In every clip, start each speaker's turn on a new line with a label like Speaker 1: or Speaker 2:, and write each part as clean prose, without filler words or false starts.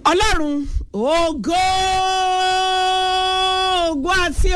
Speaker 1: Ọlọ́run ògo àti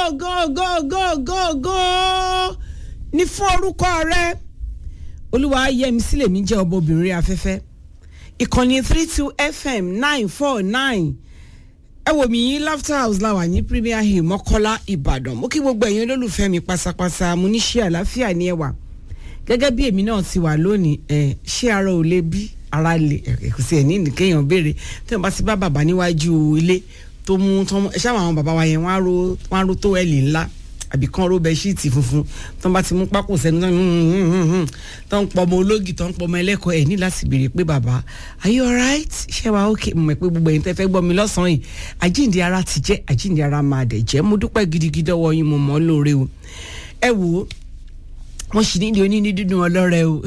Speaker 1: ògo ní fún orúkọ rẹ. Olúwa yẹmi sílẹ̀ mi jẹ́ ọbọ̀bìnrin afẹ́fẹ́. Ìkànnì 32 FM 949. Ẹ wò mí Laughter House la wà ní Premier Hill Mọ́kọ́lá Ìbàdàn. Mo kí gbogbo ẹ̀yin olólùfẹ́ mi pásápásá, mo ní ṣé àlàáfíà ni ẹ wà. Gẹ́gẹ́ bí èmi náà ti wà lónìí, ṣé ara ò lè bí ara lè kò sí ẹni nìkéèyàn béèrè tí wọ́n bá ti bá bàbá níwájú ilé tó mú ṣáà àwọn bàbá wa yẹn wọ́n á ro tó ẹ̀lì ńlá àbí kán ró bẹ́ṣíìtì funfun tó ń bá ti mú pákó sẹ́nu tó ń pọ̀ ọmọ ológì tó ń pọ̀ ọmọ ẹlẹ́kọ̀ọ́ ẹ̀ ní láti béèrè pé bàbá are you alright ṣé wàá okay mọ̀ pé gbogbo ẹ̀yin tẹ́ fẹ́ gbọ́ mi lọ́sàn-án yìí àjíǹde ara ti jẹ́ àjíǹde ara máa dẹ̀ jẹ́ mo dúpẹ́ gidigidi ọwọ́ yín mo mọ̀ ọ́ lóore o ẹ wò ó wọ́n sì nílé oníní dídùn ọlọ́rẹ́ o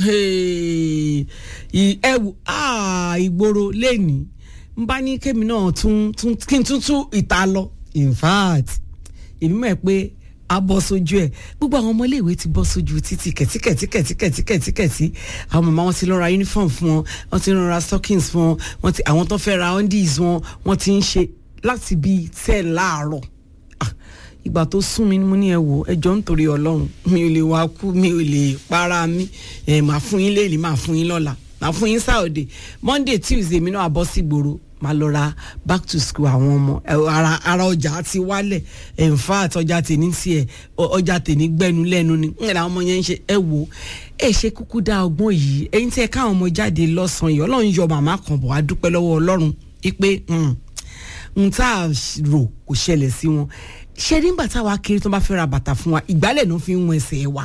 Speaker 1: ẹ wò ìgboro lẹ́ni ń bá ní kémi náà kí n tún ìta lọ in fact èmi mọ̀ pé a bọ́ sójú ẹ̀ gbogbo àwọn ọmọ iléèwé ti bọ́ sójú títì kẹ̀tíkẹ̀tí àwọn màmá wọn ti lọ ra uniform fún wọn wọ́n ti lọ ra stockings fún wọn àwọn tó fẹ́ ra undies wọ́n ti ń ṣe láti bíi 10 láàárọ̀ ìgbà tó sún mi mo ní ẹ wò ẹjọ́ nítorí Ọlọ́run mi ò lè wá kú mi ò lè para mi màá fún yín lẹ́yìn màá fún yín lọ́la màá fún yín Saturday Monday Tuesday mi náà bọ́ sí gbòòrò máa lọ ra back to school àwọn ọmọ ara ọjà ti wálẹ̀ in fact ọjà tèmi tiẹ̀ ọjà tèmi gbẹ́nu lẹ́nu ni àwọn ọmọ yẹn ń ṣe ẹ wò ẹ ṣe kúkú dá ọgbọ́n yìí ẹ̀yin tí ẹ káwọn ọmọ jáde lọ́sàn-án yìí Ọlọ́run yọ màmá kan bọ̀ á dúpẹ́ lọ́wọ́ Ọlọ́run pé n tá a rò kò ṣẹlẹ̀ sí wọn ṣe nígbà táwa kiri tó bá fẹ́ ra bàtà fún wa ìgbálẹ̀ ló fi ń wọn ẹsẹ̀ wa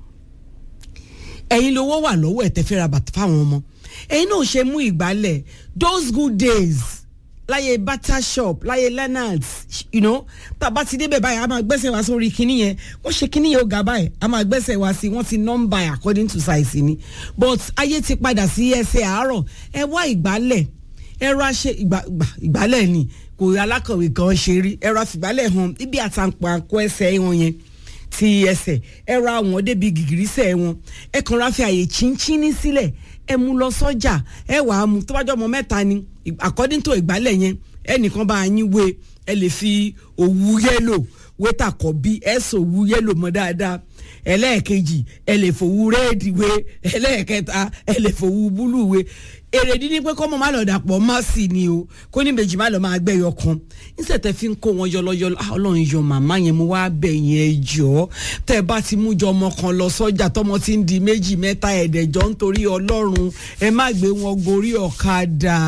Speaker 1: ẹ̀yin lówó wà lọ́wọ́ ẹ̀ tẹ́ fẹ́ ra bàtà fáwọn ọmọ ẹ̀yin náà ṣe mú ìgbálẹ̀ those good days láyé bata shop láyé Leonards tàbá ti débẹ̀ báyìí a máa gbẹ́sẹ̀ wá sórí kinní yẹn wọ́n ṣe kinní yẹn ó ga báyìí a máa gbẹ́sẹ̀ wá sí wọ́n ti number according to size ni but ayé ti padà sí ẹsẹ̀ àárọ̀ ẹ wá ìgbálẹ̀ ẹ ra ṣe ìgbálẹ̀ ni kò alákọ̀wé kan ṣe rí ẹ̀rọ àfìgbálẹ̀ hàn ibi àtàǹpọ̀ àkó ẹsẹ̀ wọn yẹn ti ẹsẹ̀ ẹ̀rọ àwọn débi gìgìrísẹ̀ wọn ẹ kàn ra fi àyè chíńchíní sílẹ̀ ẹ mú lọ sọ́jà ẹ wàá mú tó bá jọ ọmọ mẹ́ta ni according to ìgbálẹ̀ yẹn ẹnìkan bá yín wé ẹ lè fi òwú yẹ́lò wé tàkọ́ bí ẹ sọ òwú yẹ́lò mọ́ dáadáa ẹlẹ́ẹ̀kejì ẹ lè fòwú rẹ́ẹ̀dì wé ẹlẹ́ẹ̀kẹta ẹ lè fòwú búlù wé èrèdí ni pé kọ́mọ má lọ dàpọ̀ má sì ni o kó ní méjì má lọ máa gbẹ́yọ kan níṣẹ́ fi ń kó wọn yọlọyọlọ Ọlọ́run yọ màmá yẹn mo wá bẹ̀ yẹn ẹjọ́ tẹ́ bá ti mú jọ ọmọ kan lọ sọ́jà tọmọ ti ń di méjì mẹ́ta ẹ̀ẹ́dẹ̀jọ́ nítorí Ọlọ́run ẹ má gbé wọn gorí ọ̀kadà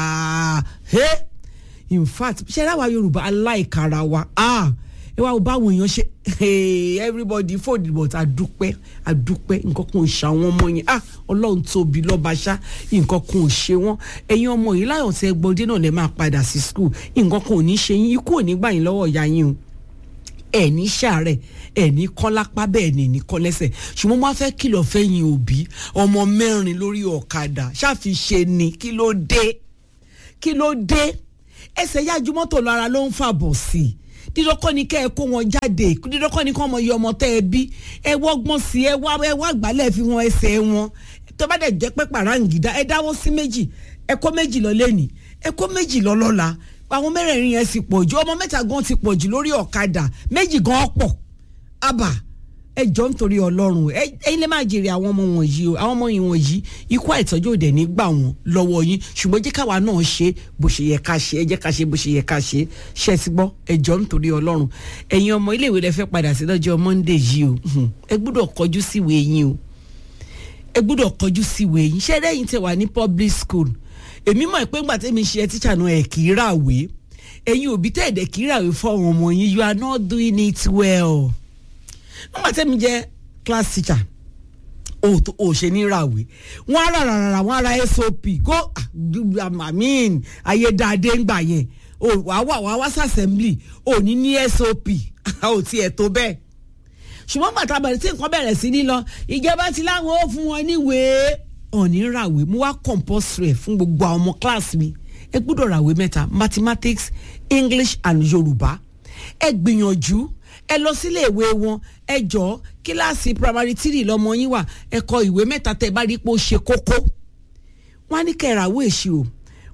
Speaker 1: in fact ṣe láwa Yorùbá aláìkara wa ẹ wá báwọn èèyàn ṣe everybody fold but àdúpẹ́ nǹkan kan ò ṣe àwọn ọmọ yẹn Ọlọ́run tóbi lọ́ba ṣá nǹkan kan ò ṣe wọ́n ẹ̀yin ọmọ yìí láyọ̀ tẹ́ gbọ́dé náà lè máa padà sí school nǹkan kan ò ní ṣe yín ikú ò ní gbà yín lọ́wọ́ ìyá yín o ẹ̀ ní ṣàárẹ̀ ẹ̀ ní kọ́ lápá bẹ́ẹ̀ ni ní kọ́ lẹ́sẹ̀ ṣùgbọ́n mo fẹ́ kìlọ̀ fẹ́yìn òbí ọmọ 4 lórí ọ̀kadà ṣàfiṣe ni kí ló dé ẹsẹ̀ yájú mọ́tò lọ ara ló ń fàbọ̀ sí i dídọ́kọ́ ni kẹ́ ẹ kó wọn jáde dídọ́kọ́ ni kọ́ ọmọ yọ ọmọ tẹ́ ẹ bí ẹ wọ́gbọ́n sí ẹ wá gbálẹ̀ fi wọn ẹsẹ̀ wọn tó bá dẹ̀ jẹ́ pé pàráǹgídá ẹ dáwọ́ sí méjì ẹ kó 2 lọ lẹ́nìí ẹ kó 2 lọ lọ́la àwọn 4 yẹn sì pọ̀ jù ọmọ 3 gan ti pọ̀ jù lórí ọ̀kadà 2 gan pọ̀ àbà ẹ jọ nítorí Ọlọ́run ẹ̀yin lè máa jèrè àwọn ọmọ wọ̀nyí o àwọn ọmọ yìí wọ̀nyí ikú àìtọ́jú òde ní gbà wọ́n lọ́wọ́ yín ṣùgbọ́n jẹ́ káwa náà ṣe bó ṣe yẹ ká ṣe ẹ jẹ́ ká ṣe bó ṣe yẹ ká ṣe ṣe ti gbọ́ ẹ jọ nítorí Ọlọ́run ẹ̀yin ọmọ iléèwé lẹ fẹ́ padà sí lọ́jọ́ Monday yìí o ẹ gbọ́dọ̀ kọjú síwèé yín o ẹ gbọ́dọ̀ kọjú síwèé yín ṣé lẹ́yìn tẹ́ wà ní public school èmi mọ̀ pé ńgbà tẹ́mi ṣe teacher náà ẹ̀ kì í ràwé ẹ̀yin òbí tẹ́ ẹ̀dẹ̀ kì í ràwé fọ́ọ̀rùn ọmọ yín you are not doing it well nígbà tẹ́mi jẹ́ class teacher o ṣe ní ràwé wọ́n ara wọ́n ara SOP kó ayédáadé ń gbà yẹn wàá wá sàssembly ò ní SOP ò tiẹ̀ tó bẹ́ẹ̀ ṣùgbọ́n bàtà bẹ̀rẹ̀ tí nǹkan bẹ̀rẹ̀ sí ní lọ ìjọba ti láwọn ó fún wọn níwèé òní ràwé mo wá compulsory fún gbogbo àwọn ọmọ class mi ẹ gbọ́dọ̀ ràwé 3 mathematics English and Yorùbá ẹ gbìyànjú ẹ lọ sílé ìwé wọn ẹ jọ kíláàsì primary 3 lọmọ yín wà ẹ kọ ìwé 3 tẹ́ bá rí pé ó ṣe kókó wọ́n á ní kẹràwé ìṣirò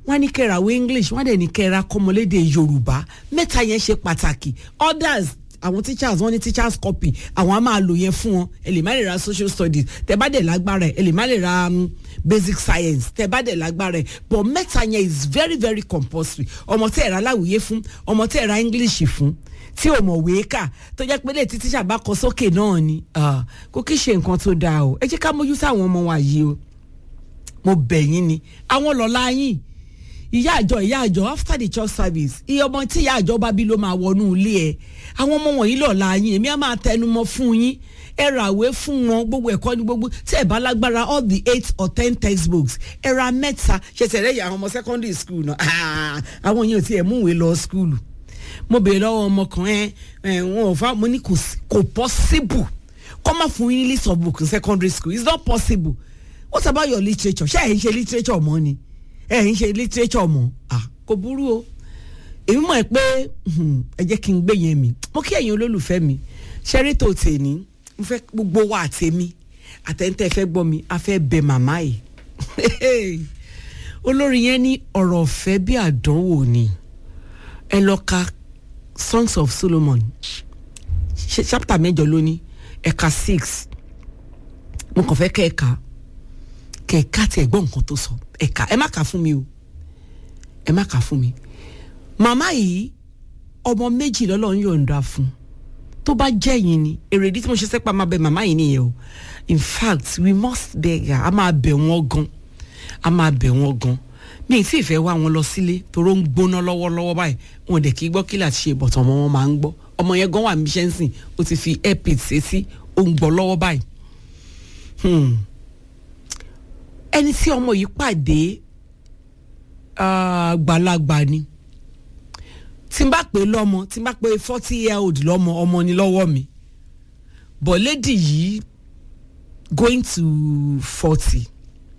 Speaker 1: wọ́n ní kẹ́ra English wọ́n dẹ̀ ní kẹ́ra kọ́mọlédè Yorùbá mẹ́ta yẹn ṣe pàtàkì others àwọn teachers wọ́n ní teachers copy àwọn á máa lò yẹn fún wọn ẹ lè má lè ra social studies tẹ́ bá dẹ̀ lágbára ẹ lè má lè ra basic science tẹ́ bá dẹ̀ lágbára ẹ but mẹ́ta yẹn is very very compulsory ọmọ tẹ́ ẹ ra láwùyé fún ọmọ tẹ́ ẹ ra English fún tí o mọ̀ wéé kà tó jẹ́ pé lè tí tíṣà bá kọ sókè náà ni kò kí ṣe nǹkan tó dáa o ẹ jẹ́ ká mójú sáwọn ọmọ wa yìí o mo bẹ̀ yín ni àwọn lọ́la yín ìyá àjọ after the church service iye ọmọ tí ìyá àjọ bá bí ló máa wọnú ilé ẹ àwọn ọmọ wọ̀nyí lọ́la yín èmi á máa tẹnumọ́ fún yín ẹ ràwé fún wọn gbogbo ẹ̀kọ́ ní gbogbo tí ẹ bá lágbára all the 8 or 10 textbooks ẹ ra mẹ́ta ṣẹ̀ṣẹ̀ rẹ̀ yà àwọn ọmọ secondary school náà àwọn yẹn ò tiẹ̀ múwèé lọ school mo bèèrè lọ́wọ́ ọmọ kan wọn ò fà mo ní kò possible kọ́ máa fún yín list of books in secondary school it's not possible what about your literature ṣé ẹ̀ ń ṣe literature mọ́ ni ẹ̀ ń ṣe literature mọ́ kò burú o èmi mọ̀ ẹ́ pé ẹ jẹ́ kí n gbé yẹn mi mo kí ẹ̀yin olólùfẹ́ mi ṣẹ́rí tó tè ní mo fẹ́ gbogbo wa àtẹ̀mí àtẹ̀ntẹ̀ fẹ́ gbọ́ mi a fẹ́ bẹ màmá yìí olórin yẹn ní ọ̀rọ̀ ọ̀fẹ́ bí àdánwò ni ẹ lọ ka Songs of Solomon chapter 8 lónìí ẹ̀ka 6 mo kàn fẹ́ kẹ̀ka tí ẹ̀gbọ́n nǹkan tó sọ ẹ̀ka ẹ má kà fún mi o ẹ má kà fún mi màmá yìí ọmọ méjì lọ́lọ́run yọ̀ǹda fún tó bá jẹ́ yín ni èrèdí tí mo ṣe sẹ́pà máa bẹ màmá yìí nìyẹn o in fact we must beg her a máa bẹ̀ wọ́n gan mi tí ìfẹ́ wá wọn lọ sílé toró ń gbóná lọ́wọ́lọ́wọ́ báyìí wọn dẹ̀ kí gbọ́ kí láti ṣe bọ̀tọ̀ ọmọ wọn máa ń gbọ́ ọmọ yẹn gan wà ní ṣẹ́nsìn ó ti fi airpid sétí ó ń gbọ́ lọ́wọ́ báyìí ẹni tí ọmọ yìí pàdé àgbàlagbà ni tí n bá pè lọ́mọ tí n bá pè 40-year-old lọ́mọ ọmọ ni lọ́wọ́ mi but lady yìí going to 40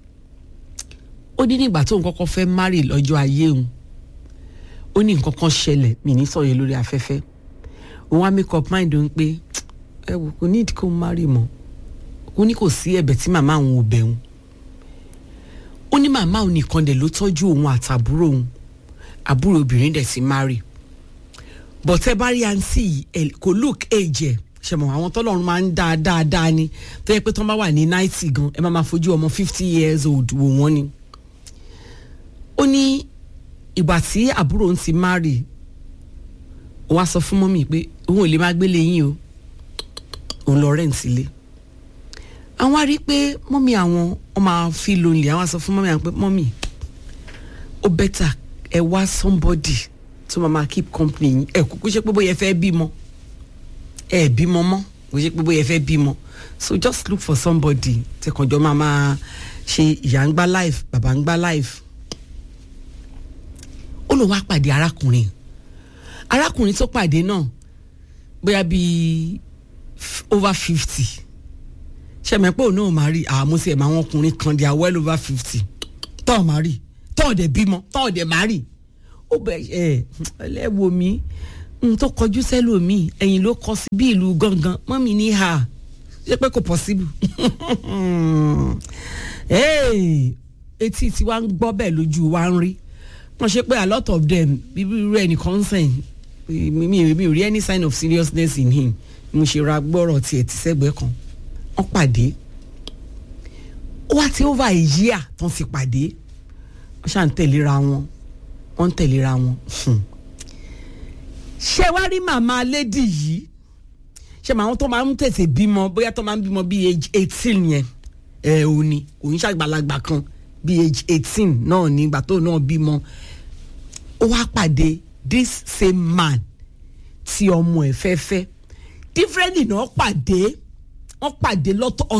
Speaker 1: ó ní nígbà tó ń kọ́kọ́ fẹ́ marry lọ́jọ́ ayé òun ó ní nǹkan kan ṣẹlẹ̀ mi ní sọ̀rọ̀ lórí afẹ́fẹ́ òun á make up mind òun pé ẹ wò kò ní kó marry mọ́ ó ní kò sí ẹ̀bẹ̀ tí màmá òun ò bẹ̀ òun ó ní màmá òun nìkan dẹ̀ ló tọ́jú òun àtàbúrò òun àbúrò obìnrin dẹ̀ ti marry but ẹ bá rí àǹtí kò look age ẹ̀ ṣẹ̀mọ̀ àwọn tọ́lọ́run máa ń dáadáa ni tó yẹ pé tó ń bá wà ní 90 gan ẹ máa fojú ọmọ 50 years old wò wọ́n ni ó ní ìgbà tí àbúrò òun ti marry ó wá sọ fún mọ́mì pé òun ò lè máa gbélé yín o òun lọ rent sílé àwọn á rí pé mọ́mì àwọn máa fi lonely àwọn á sọ fún mọ́mì àwọn pé mọ́mì ó better ẹ wá somebody tó máa keep company yín ẹ kúkú ṣe pé bóyá ẹ fẹ́ bímọ ẹ bímọ mọ́ kò ṣe pé bóyá ẹ fẹ́ bímọ so just look for somebody tẹkànjọ máa ṣe ìyá ń gbá life bàbá ń gbá life ó lọ wá pàdé arákùnrin tó pàdé náà bóyá bíi over 50 ṣẹ̀mẹ̀ pé òun náà máa rí àmúṣe ẹ̀mọ̀ àwọn ọkùnrin kan they are well over 50 tọ́ọ̀ máa rí tọ́ọ̀ dẹ̀ bímọ tọ́ọ̀ dẹ̀ máa rí ó bẹ̀ ẹlẹ́wọ̀ mi tó kọjú sẹ́lòmíì ẹ̀yìn ló kọ sí bí ìlú gangan mọ́mí ní ha ṣé pé kò possible etí tí wàá ń gbọ́ bẹ́ẹ̀ lójú wa ń rí wọ́n ṣe pé a lot of them bíbí rẹ̀ nìkan ń sẹ́yìn mi ò rí any sign of seriousness in him mo ṣe ra gbọ́rọ̀ tiẹ̀ ti sẹ́gbẹ̀ẹ́ kan wọ́n pàdé ó wá ti over a year tán ti pàdé wọ́n ṣà ń tẹ̀léra wọn ṣé wá rí màmá lady yìí ṣé màá tó máa ń tètè bímọ bóyá tó máa ń bímọ bíi age 18 yẹn òní òun ṣàgbàlagbà kan bíi age 18 náà nígbà tó náà bímọ ó wá pàdé this same man tí ọmọ ẹ̀ fẹ́ differently náà wọ́n pàdé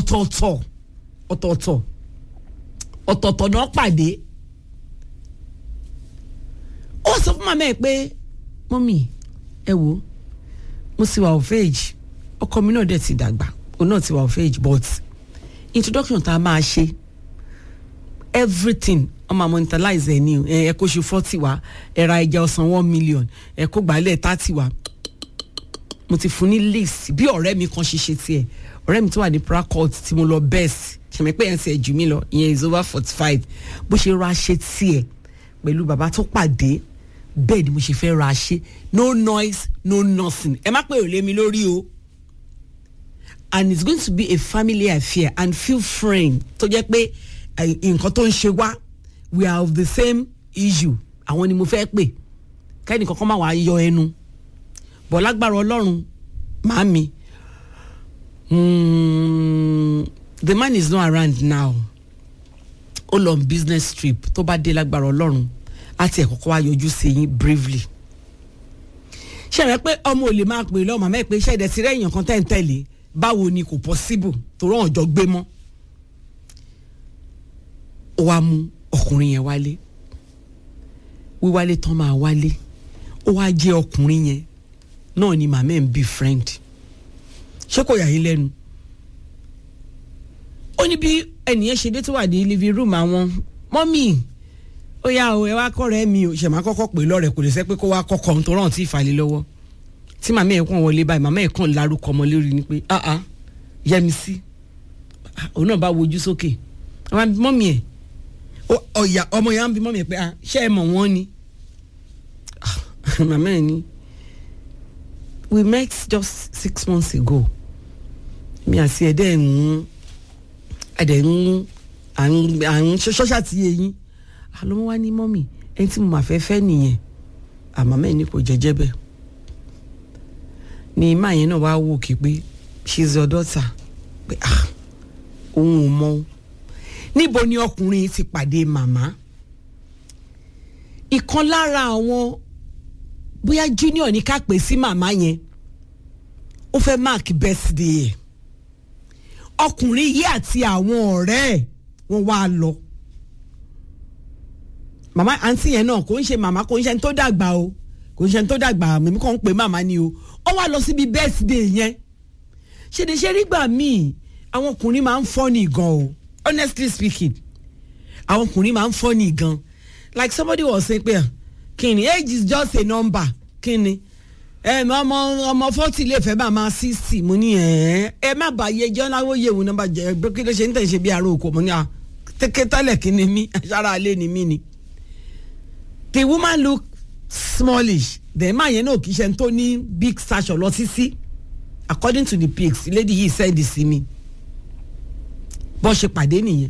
Speaker 1: ọ̀tọ̀ọ̀tọ̀ náà pàdé ó sọ fún màmá ẹ̀ pé mọ́mì ẹ wo mo sì wà of age ọkọ mi náà dẹ̀ ti dàgbà òun náà ti wà of age but introduction tá a máa ṣe everything ọmọ monetize ẹ ní ẹ kó ṣe 40 wá ẹ ra ẹja ọsàn 1 million ẹ kó gbálẹ̀ 30 wá mo ti fún ní list bí ọ̀rẹ́ mi kan ṣe tiẹ̀ ọ̀rẹ́ mi tó wà ní Prakot tí mo lọ best ṣẹ̀mẹ̀ pé ẹ̀ ń ṣe jù mí lọ ìyẹn is over 45 bó ṣe ra ṣe tiẹ̀ pẹ̀lú bàbá tó pàdé bẹ́ẹ̀ ni mo ṣe fẹ́ ra ṣe no noise no nothing ẹ má pè ò lé mi lórí o and it's going to be a family affair and feel friend tó jẹ́ pé nǹkan tó ń ṣe wá we are of the same issue àwọn ni mo fẹ́ pè kẹ́ni kankan máa wá yọ ẹnu bọ̀ lágbára ọlọ́run màámi the man is not around now ó lọ on business trip tó bá dé lágbára ọlọ́run àti ẹ̀kọ́kọ́ wá yọjú sí yín bravely ṣe rẹ pé ọmọ ò lè máa pè lọ́mọ màmá ẹ̀ pé ṣe ẹ̀dẹ̀ ti rẹ́ èèyàn kan tẹ́ ń tẹ̀lé báwo ni kò possible tó rọ̀ ọ̀jọ́ gbé mọ́ ó wá mú ọkùnrin yẹn wálé wíwálé tán máa wálé ó wá jẹ́ ọkùnrin yẹn náà ni màmá ẹ̀ ń bí friend ṣé kò yà yín lẹ́nu ó ní bí ẹnìyẹn ṣe dé tó wà ní living room àwọn mọ́mì ó yá o ẹ wá kọ́rẹ́ mi ò ṣẹ̀ máa kọ́kọ́ pè lọ́rẹ̀ kò lè sẹ́ pé kó wá kọ́kọ́ ohun tó rán tí ìfàlẹ́ lọ́wọ́ tí màmá ẹ̀ kàn wọlé báyìí màmá ẹ̀ kàn lárúkọ ọmọ lórí ni pé Yẹmisí òun náà bá wojú sókè àwọn mọ́mì ẹ̀ ọ̀yà ọmọ yẹn á ń bi mọ́mì ẹ̀ pé ṣé ẹ mọ̀ wọ́n ni màmá ẹ̀ ní we met just 6 months ago mi àti ẹ̀dẹ̀ à ń ṣọ́ṣà tí eyín àlọ́ wá ní mọ́mì ẹni tí mo máa fẹ́ nìyẹn àmọ́ ní kò jẹ́jẹ́ bẹ́ẹ̀ ni ìmá yẹn náà wá wò kí pé she's your daughter pé òun ò mọ̀ níbo ni ọkùnrin ti pàdé màmá ìkan lára àwọn bóyá junior ní ká pè sí màmá yẹn ó fẹ́ mark birthday ẹ̀ ọkùnrin yìí àti àwọn ọ̀rẹ́ ẹ̀ wọ́n wá lọ màmá àǹtí yẹn náà kò ń ṣe màmá kò ń ṣe ẹni tó dàgbà o kò ń ṣe ẹni tó dàgbà mímí kàn ń pè màmá ni o ó wá lọ síbi birthday yẹn ṣe rígbà míì àwọn ọkùnrin máa ń funny gan o honestly speaking àwọn ọkùnrin máa ń funny gan like somebody was saying pé kíni age is just a number kíni ọmọ 40 lè fẹ́ màmá 60 mo ní ẹ má bàa yẹ jẹ́ láwọ́ yẹ̀wò náà bá jẹ́ kí ló ṣe ń tẹ̀ ṣe bí aró oko mo ní tẹ́lẹ̀ kí ni mí aṣáára alẹ́ ni mí ni. The woman look smallish the man yẹn náà kì í ṣe tó ní big stature lọ sísí according to the pics the lady yìí send sí mi bó ṣe pàdé nìyẹn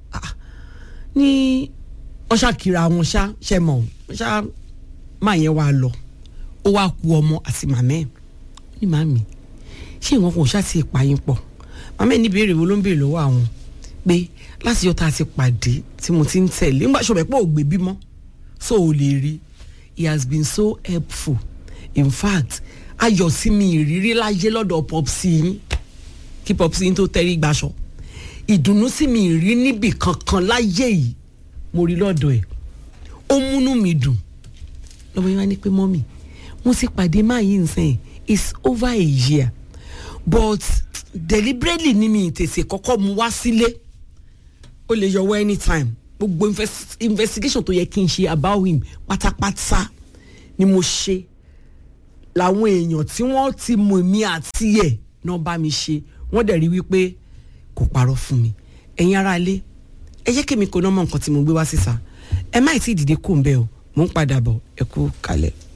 Speaker 1: ní wọ́n ṣàkíra wọn ṣe mọ̀ ṣá máa yẹn wá lọ ó wá ku ọmọ àti màmá ẹ̀ ní màmí ṣé ìwọ̀n kò ṣáà ti ìpààyàn pọ̀ màmá ẹ̀ ní béèrè wo ló ń béèrè lọ́wọ́ àwọn pé láti yọ tá a ti pàdé tí mo ti ń tẹ̀lé nígbà ṣọ̀bẹ̀ pé ò gbé bímọ so ò lè rí he has been so helpful in fact ayọ̀ sí mi ìrírí láyé lọ́dọ̀ popsi yín kí popsi yín tó tẹ́rí gbaṣọ ìdùnnú sí mi ìrí níbì kankan láyé yìí mo rí lọ́dọ̀ ẹ̀ ó múnú mi dùn lọ́mọ yẹn wá ní pé mọ́mì mo ti pàdé máa yìí nsẹ́yìn it's over a year but deliberately ni mi tètè kọ́kọ́ mu wá sílé ó lè yọwọ́ anytime gbogbo investigation tó yẹ kí n ṣe about him pátápátá ni mo ṣe làwọn èèyàn tí wọ́n ti mọ̀ mí àti ẹ̀ náà bá mi ṣe wọ́n dẹ̀ rí wípé kò parọ́ fún mi ẹ̀yin ará ilé ẹ jẹ́ kí mi kò náà mọ nǹkan tí mo gbé wá síta ẹ má ì tí ì dìde kó ń bẹ́ o mò ń padà bọ̀ ẹ kú kalẹ̀.